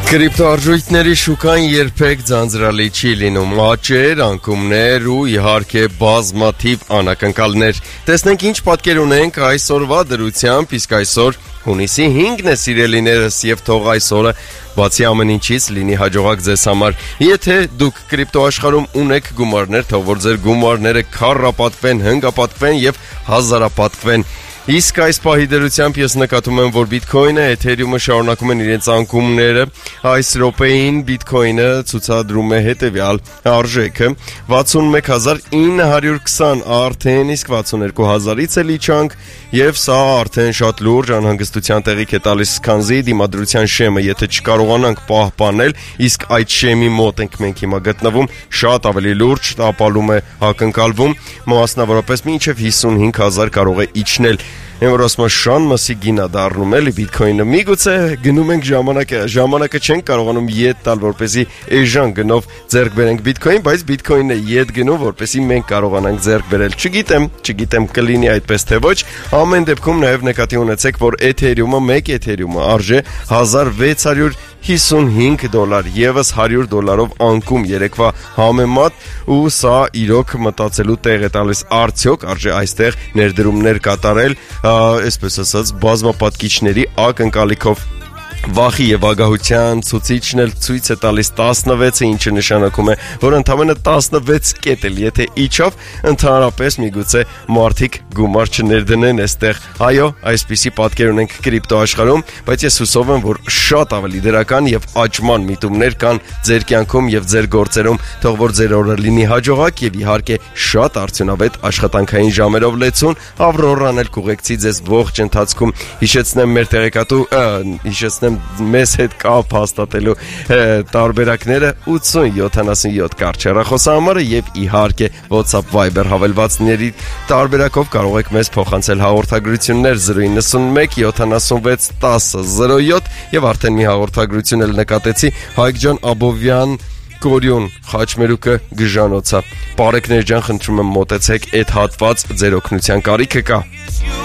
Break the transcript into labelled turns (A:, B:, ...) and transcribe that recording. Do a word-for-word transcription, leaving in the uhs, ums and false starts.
A: Կրիպտոարժույթների շուկան երբեք ձանձրալի չի լինում, աճեր, անկումներ ու իհարկե բազմաթիվ անակնկալներ։ Տեսնենք ինչ պատկեր ունենք այսօրվա դրությամբ, իսկ այսօր հունիսի հինգն է սիրելիներս եւ թող այսօրը բացի ամեն ինչից լինի հաջողակ ձեզ համար։ Եթե դուք կրիպտո աշխարհում ունեք գումարներ, թող որ ձեր գումարները քառապատկվեն, հնգապատկվեն եւ հազարապատկվեն։ Իսկ այս պահի դրությամբ ես նկատում եմ, որ Bitcoin-ը, Ethereum-ը շարունակում են իրենց անկումները, այս րոպեին Bitcoin-ը ցուցադրում է հետևյալ արժեքը վաթսունմեկ հազար ինը հարյուր քսան, արդեն իսկ վաթսունհինգ հազարից է իջանք, եւ սա արդեն շատ լուրջ անհանգստության տեղիք է տալիս, քանզի դիմադրության շեմը, եթե չկարողանանք պահպանել, իսկ այդ շեմի մոտ ենք մենք հիմա գտնվում, շատ ավելի լուրջ տապալում է ակնկալվում, մասնավորապես մինչև հիսունհինգ հազար կարող է իջնել։ Եմ որ ասում շան մասի գինա դառնում էլի Bitcoin-ը, միգուցե գնում ենք ժամանակը, ժամանակը չենք կարողանում ետ տալ, որպեսզի էժան գնով ձեռք բերենք Bitcoin, բայց Bitcoin-ը ետ գնում, որպեսզի մենք կարողանանք ձեռք բերել։ Չգիտեմ, չգիտեմ կլինի այդպես թե ոչ։ Ամեն դեպքում նաև նկատի ունեցեք, որ Ethereum-ը, մեկ Ethereum-ը արժե հազար վեց հարյուր հիսունհինգ դոլար, եւս հարյուր դոլարով անկում երեկվա համեմատ, ու սա իրոք մտածելու տեղ է տալիս, արդյոք արժե այստեղ ներդրումներ կատարել, այսպես ասած բազմապատկիչների ակնկալիքով։ Վախի եւ ագահության ցուցիչն էլ ցույց է տալիս տասնվեցը, ինչը նշանակում է, որ ընդամենը տասնվեց կետ էլ եթե իջավ, ընդհանրապես միգուցե մարդիկ գումար չներդնեն այստեղ։ Այո, այսպիսի պատկեր ունենք կրիպտո աշխարհում, բայց ես հուսով եմ, որ շատ ավելի դրական եւ աճման միտումներ կան ձեր կյանքում եւ ձեր գործերում, թող որ ձեր օրը լինի հաջողակ եւ իհարկե շատ արդյունավետ աշխատանքային ժամերով լեցուն, Ավրորան էլ կուղեկցի ձեզ ողջ ընթացքում։ Հիշեցնեմ մեր տեղեկատու, հիշեցնեմ մեզ հետ կապ հաստատելու տարբերակները ութսուն յոթանասունյոթ կարճ հեռախոսահամարը եւ իհարկե WhatsApp Viber հավելվածների տարբերակով կարող եք մեզ փոխանցել հաղորդագրություններ զրո իննսունմեկ յոթանասունվեց տասը զրո յոթ եւ արդեն մի հաղորդագրություն էլ նկատեցի Հայկ ջան Աբովյան Կորյուն Խաչմերուկը Գժանոցա Պարեկներ ջան խնդրում եմ մոտեցեք այդ հատված ձեր օգնության կարիքը կա